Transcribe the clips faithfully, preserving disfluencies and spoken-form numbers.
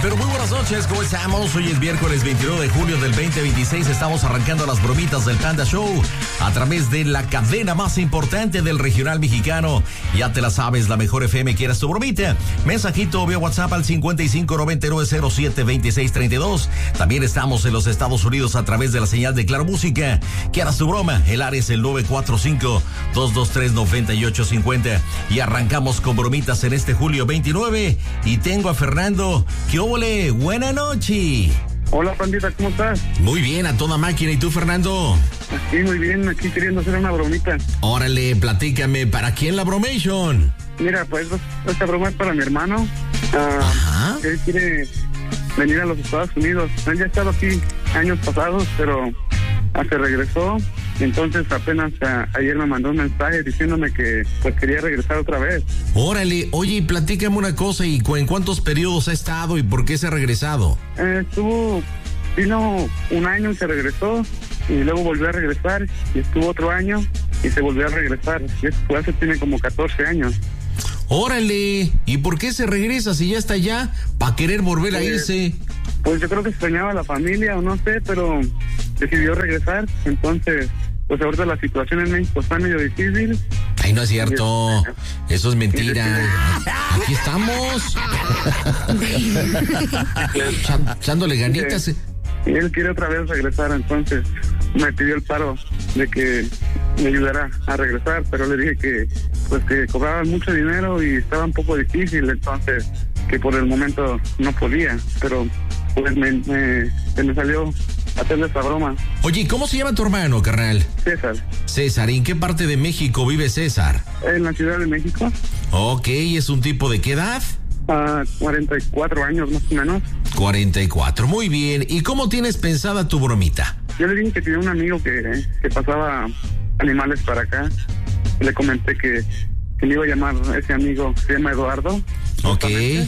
pero muy buenas noches, ¿cómo estamos? Hoy es miércoles veintinueve de julio del veinte veintiséis, estamos arrancando las bromitas del Panda Show a través de la cadena más importante del regional mexicano. Ya te la sabes, la mejor F M, ¿quieres tu bromita? Mensajito vía WhatsApp al cincuenta y cinco noventa y nueve cero siete veintiséis treinta y dos. También estamos en los Estados Unidos a través de la señal de Claro Música. ¿Quieres tu broma? El área es el nueve cuatro cinco, dos dos tres, nueve ocho cinco cero. Y arrancamos con bromitas en este julio veintinueve. Y tengo a Fernando. ¿Qué óvole? Buena noche. Hola, pandita, ¿cómo estás? Muy bien, a toda máquina. ¿Y tú, Fernando? Sí, muy bien, aquí queriendo hacer una bromita. Órale, platícame, ¿para quién la bromation? Mira, pues esta broma es para mi hermano. Uh, Ajá. Él quiere venir a los Estados Unidos. Él ya ha estado aquí años pasados, pero se regresó. Entonces apenas a, ayer me mandó un mensaje diciéndome que pues quería regresar otra vez. Órale, oye, platícame una cosa, ¿y cu- en cuántos periodos ha estado y por qué se ha regresado? Eh, estuvo, vino un año y se regresó, y luego volvió a regresar, y estuvo otro año y se volvió a regresar. Y eso pues, hace tiene como catorce años. Órale, ¿y por qué se regresa si ya está allá? ¿Para querer volver a Eh, irse? Pues yo creo que extrañaba a la familia o no sé, pero decidió regresar. Entonces, pues ahorita la situación en México está medio difícil. Ay, no es cierto, eso es mentira. Aquí estamos. Echá- Echándole ganitas. Y él quiere otra vez regresar, entonces me pidió el paro de que me ayudara a regresar, pero le dije que pues que cobraban mucho dinero y estaba un poco difícil, entonces que por el momento no podía, pero pues me, me, se me salió hacerle esta broma. Oye, ¿cómo se llama tu hermano, carnal? César, César, ¿y en qué parte de México vive César? en la Ciudad de México, Ok, ¿es un tipo de qué edad? a cuarenta y cuatro años más o menos. cuarenta y cuatro, muy bien. ¿Y cómo tienes pensada tu bromita? Yo le dije que tenía un amigo que, que pasaba animales para acá. Le comenté que, que le iba a llamar a ese amigo, se llama Eduardo. Ok,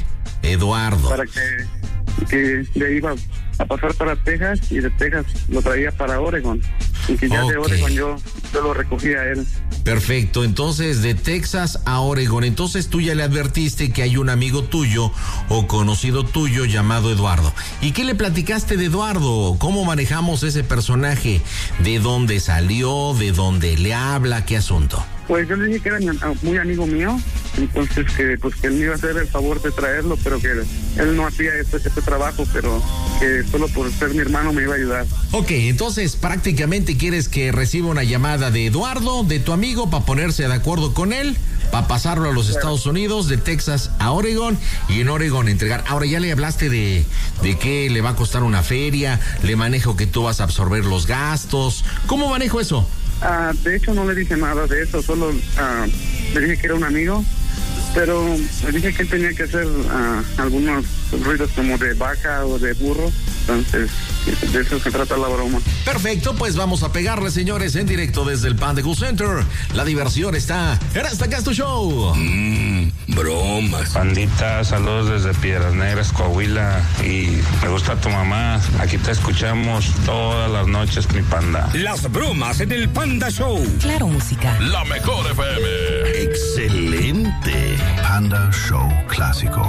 Eduardo. Para que, que le iba a pasar para Texas y de Texas lo traía para Oregon. Y que ya de Ok. Oregon yo, yo lo recogía a él. Perfecto, entonces de Texas a Oregon, entonces tú ya le advertiste que hay un amigo tuyo o conocido tuyo llamado Eduardo. ¿Y qué le platicaste de Eduardo? ¿Cómo manejamos ese personaje? ¿De dónde salió? ¿De dónde le habla? ¿Qué asunto? Pues yo le dije que era mi- muy amigo mío, entonces que pues que él me iba a hacer el favor de traerlo, pero que él no hacía este, este trabajo, pero que solo por ser mi hermano me iba a ayudar. Ok, entonces prácticamente quieres que reciba una llamada de Eduardo, de tu amigo, para ponerse de acuerdo con él, para pasarlo a los Estados Unidos, de Texas a Oregon, y en Oregon entregar. Ahora ya le hablaste de, de qué le va a costar una feria, le manejo que tú vas a absorber los gastos. ¿Cómo manejo eso? Ah, de hecho no le dije nada de eso, solo ah, le dije que era un amigo, pero le dije que él tenía que hacer ah, algunos ruidos como de vaca o de burro, entonces de eso se trata la broma. Perfecto, pues vamos a pegarle, señores, en directo desde el Panda Cool Center. La diversión está en esta Casto Show. Mmm, bromas. Pandita, saludos desde Piedras Negras, Coahuila. Y me gusta tu mamá. Aquí te escuchamos todas las noches, mi panda. Las bromas en el Panda Show. Claro Música. La mejor F M. Excelente. Panda Show Clásico.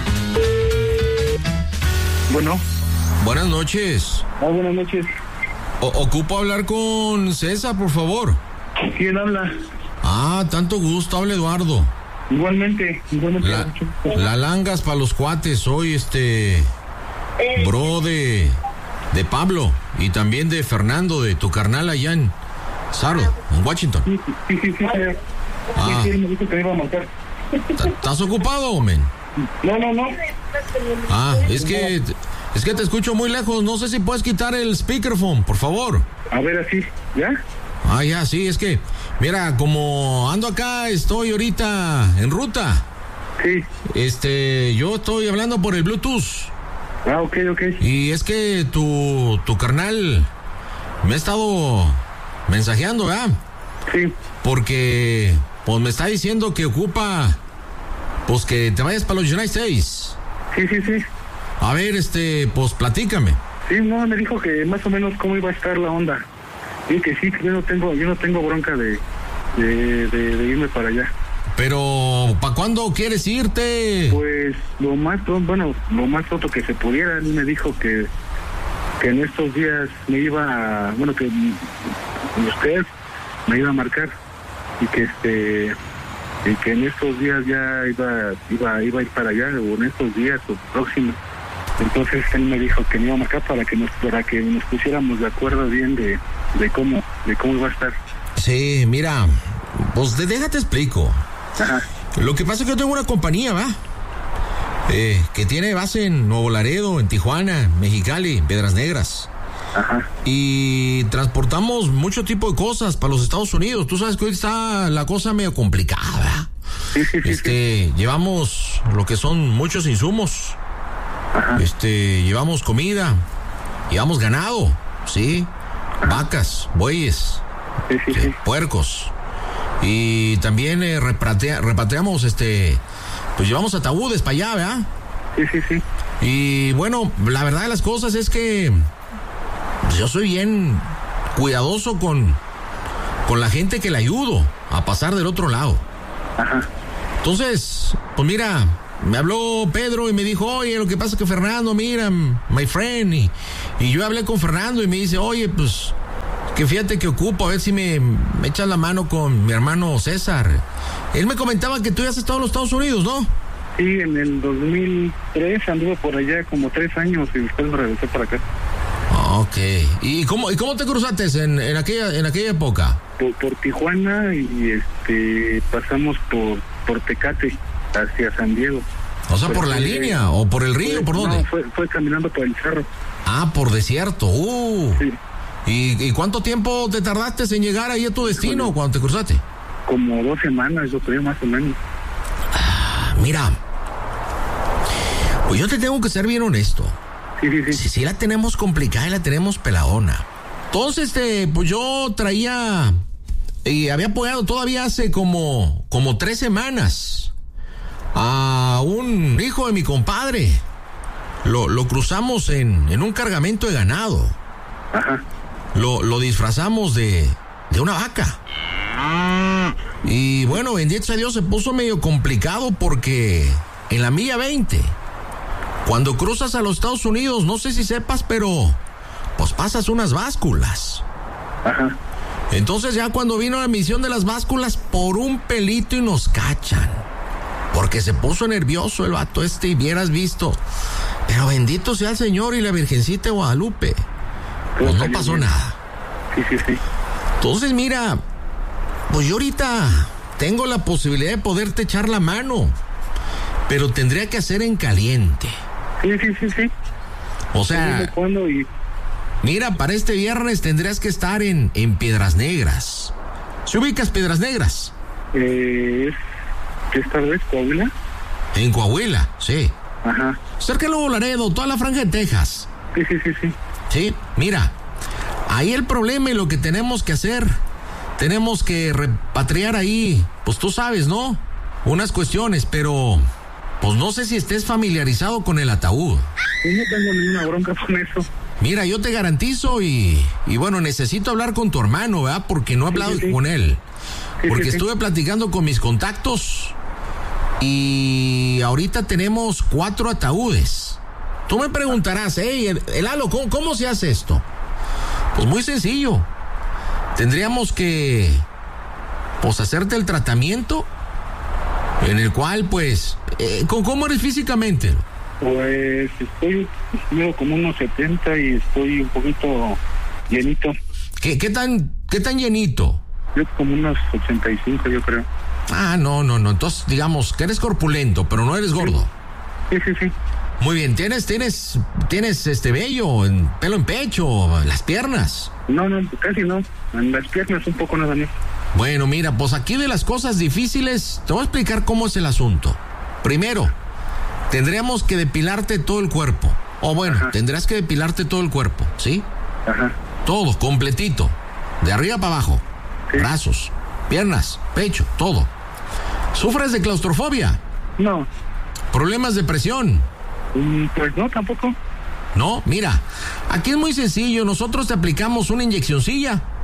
Bueno, Buenas noches. ah, buenas noches. O- ocupo hablar con César, por favor. ¿Quién habla? Ah, tanto gusto, habla Eduardo. Igualmente, igualmente. La, la langas para los cuates, soy este bro de, de Pablo y también de Fernando, de tu carnal allá en Saro, en Washington. Sí, sí, sí, sí, señor. Ah. Sí, sí, me dijo que me iba a montar. ¿Estás ocupado, men? No, no, no. Ah, es que es que te escucho muy lejos, no sé si puedes quitar el speakerphone, por favor. A ver, así, ¿ya? Ah, ya, sí, es que, mira, como ando acá, estoy ahorita en ruta. Sí. Este, yo estoy hablando por el Bluetooth. Ah, ok, ok. Y es que tu, tu carnal me ha estado mensajeando, ¿verdad? Sí. Porque, pues me está diciendo que ocupa, pues que te vayas para los United States. Sí, sí, sí. A ver, este, pues platícame. Sí, no, me dijo que más o menos cómo iba a estar la onda. Y que sí, que yo no tengo, yo no tengo bronca de, de, de, de irme para allá. Pero, ¿para cuándo quieres irte? Pues lo más pronto, bueno, lo más pronto que se pudiera. Él me dijo que, que en estos días me iba a, bueno, que usted me iba a marcar y que este y que en estos días ya iba iba iba a ir para allá, o en estos días o próximos. Entonces él me dijo que me iba a marcar para que nos para que nos pusiéramos de acuerdo bien de, de cómo de cómo iba a estar. Sí, mira, pues de, déjate explico. Ajá. Lo que pasa es que yo tengo una compañía, ¿va? Eh, que tiene base en Nuevo Laredo, en Tijuana, Mexicali, en Piedras Negras. Ajá. Y transportamos mucho tipo de cosas para los Estados Unidos. Tú sabes que hoy está la cosa medio complicada. Sí, sí, sí, este, sí. Llevamos lo que son muchos insumos. Ajá. Este, llevamos comida, llevamos ganado, ¿sí? Vacas, bueyes, Sí, sí, eh, sí. puercos. Y también eh, repatea, repatriamos, este, pues llevamos ataúdes para allá, ¿verdad? Sí, sí, sí. Y bueno, la verdad de las cosas es que pues, yo soy bien cuidadoso con, con la gente que le ayudo a pasar del otro lado. Ajá. Entonces, pues mira, me habló Pedro y me dijo, oye, lo que pasa es que Fernando, mira, my friend, y, y yo hablé con Fernando y me dice, oye, pues, que fíjate que ocupo, a ver si me, me echas la mano con mi hermano César. Él me comentaba que tú ya has estado en los Estados Unidos, ¿no? Sí, en el dos mil tres anduve por allá como tres años y después me regresé para acá. Ok. ¿Y cómo, y cómo te cruzaste en, en, aquella, en aquella época? Por, por Tijuana y este pasamos por, por Tecate hacia San Diego. O sea, Pero ¿por la fue- línea o por el río? fue- ¿Por dónde? No, fue, fue caminando por el cerro. Ah, por desierto. Uh. Sí, ¿Y, ¿Y cuánto tiempo te tardaste en llegar ahí a tu destino Híjole. cuando te cruzaste? como dos semanas, yo creo, más o menos. Mira, pues yo te tengo que ser bien honesto. Sí, sí, sí. Si sí la tenemos complicada y la tenemos peladona. Entonces, este, pues yo traía y había apoyado todavía hace como, como tres semanas a un hijo de mi compadre. Lo, lo cruzamos en, en un cargamento de ganado. Ajá. Lo, lo disfrazamos de, de una vaca. Y bueno, bendito sea Dios, se puso medio complicado porque en la milla veinte, cuando cruzas a los Estados Unidos, no sé si sepas, pero pues pasas unas básculas. Ajá. Entonces ya cuando vino la misión de las básculas, por un pelito y nos cachan. Porque se puso nervioso el vato este y vieras visto. Pero bendito sea el Señor y la Virgencita de Guadalupe. Pues no pasó nada. Sí, sí, sí. Entonces mira, pues yo ahorita tengo la posibilidad de poderte echar la mano, pero tendría que hacer en caliente. Sí, sí, sí, sí. O Dime sea, cuándo y... mira, para este viernes tendrías que estar en, en Piedras Negras. ¿Se ubicas Piedras Negras? Eh, es... ¿Qué es tal vez, Coahuila? En Coahuila, sí. Ajá. Cerca de Nuevo Laredo, toda la franja de Texas. Sí, sí, sí, sí. Sí, mira, ahí el problema y lo que tenemos que hacer, tenemos que repatriar ahí, pues tú sabes, ¿no? Unas cuestiones, pero pues no sé si estés familiarizado con el ataúd. Pues no tengo ninguna bronca con eso. Mira, yo te garantizo y, y bueno, necesito hablar con tu hermano, ¿verdad? Porque no he hablado sí, sí. con él. Sí, Porque sí, sí. estuve platicando con mis contactos y ahorita tenemos cuatro ataúdes. Tú me preguntarás, hey, el, el Lalo, ¿cómo, ¿cómo se hace esto? Pues muy sencillo. Tendríamos que, pues, hacerte el tratamiento en el cual, pues, eh, ¿cómo eres físicamente? Pues estoy, mido como unos setenta y estoy un poquito llenito. ¿Qué, qué tan, qué tan llenito? Yo como unos ochenta y cinco, yo creo. Ah, no, no, no. Entonces, digamos que eres corpulento, pero no eres gordo. Sí, sí, sí. Muy bien. ¿Tienes, tienes, tienes este vello, en, pelo en pecho, en las piernas? No, no, casi no. En las piernas un poco nada más. Bueno, mira, pues aquí de las cosas difíciles, te voy a explicar cómo es el asunto. Primero, tendríamos que depilarte todo el cuerpo. O bueno, Ajá. tendrás que depilarte todo el cuerpo, ¿sí? Ajá. Todo, completito. De arriba para abajo. Sí. Brazos, piernas, pecho, todo. ¿Sufres de claustrofobia? No, ¿Problemas de presión? mm, pues no, tampoco. No, mira, aquí es muy sencillo. Nosotros te aplicamos una inyeccioncilla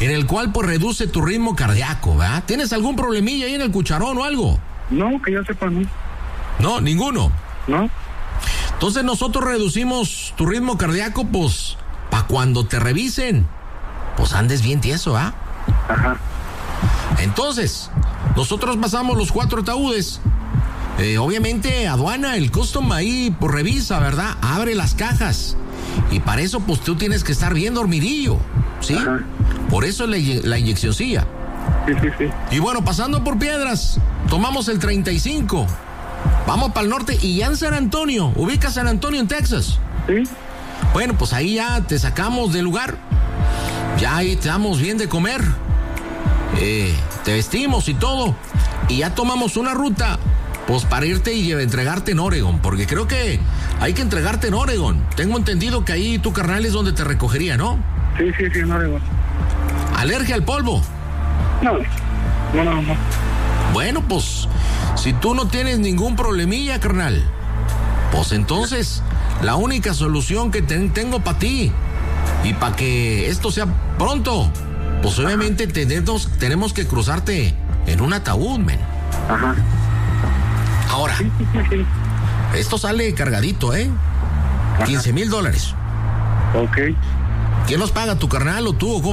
en el cual pues reduce tu ritmo cardíaco, ¿verdad? ¿Tienes algún problemilla ahí en el cucharón o algo? No, que yo sepa, no. No, ninguno. No. Entonces nosotros reducimos tu ritmo cardíaco, pues, para cuando te revisen, pues andes bien tieso, ¿ah? Ajá. Entonces, nosotros pasamos los cuatro ataúdes. Eh, obviamente, aduana, el custom ahí, pues revisa, ¿verdad? Abre las cajas. Y para eso, pues tú tienes que estar bien dormidillo, ¿sí? Ajá. Por eso la, la inyeccióncilla. Sí, sí, sí. Y bueno, pasando por Piedras, tomamos el treinta y cinco. Vamos para el norte y ya en San Antonio. ¿Ubica San Antonio en Texas? Sí. Bueno, pues ahí ya te sacamos del lugar. Ya ahí te damos bien de comer. Eh, te vestimos y todo. Y ya tomamos una ruta, pues para irte y entregarte en Oregon. Porque creo que hay que entregarte en Oregon. Tengo entendido que ahí tu carnal es donde te recogería, ¿no? Sí, sí, sí, no, igual. ¿Alergia al polvo? No, no, no, no. Bueno, pues, si tú no tienes ningún problemilla, carnal, pues entonces, la única solución que ten, tengo para ti, y para que esto sea pronto, pues obviamente tenemos, tenemos que cruzarte en un ataúd, men. Ajá. Ahora, Sí, sí, sí, sí. esto sale cargadito, ¿eh? Ajá. quince mil dólares. Ok. ¿Quién los paga, tu carnal o tú o cómo?